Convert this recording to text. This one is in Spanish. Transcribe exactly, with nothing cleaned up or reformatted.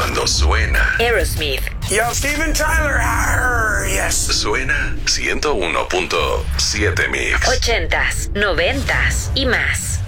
Cuando suena Aerosmith. Yo, Steven Tyler. Arr, yes. Suena ciento uno punto siete Mix. Ochentas, noventas y más.